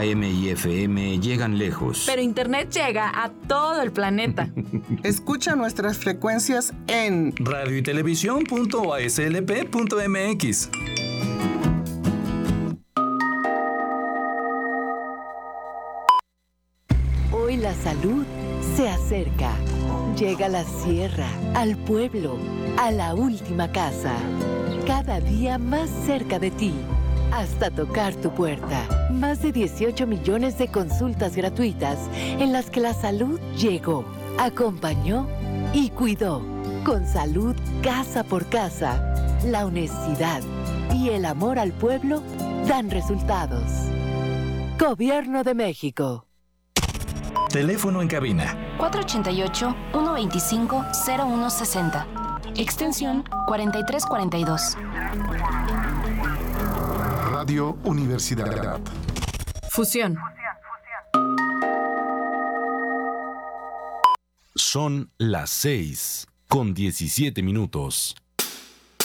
AM y FM llegan lejos. Pero Internet llega a todo el planeta. Escucha nuestras frecuencias en radioytelevisión.aslp.mx. Hoy la salud se acerca. Llega a la sierra, al pueblo, a la última casa. Cada día más cerca de ti, hasta tocar tu puerta. Más de 18 millones de consultas gratuitas en las que la salud llegó, acompañó y cuidó. Con salud casa por casa, la honestidad y el amor al pueblo dan resultados. Gobierno de México. Teléfono en cabina 488-125-0160. Extensión 4342. Radio Universidad. Fusión. Son las 6:17.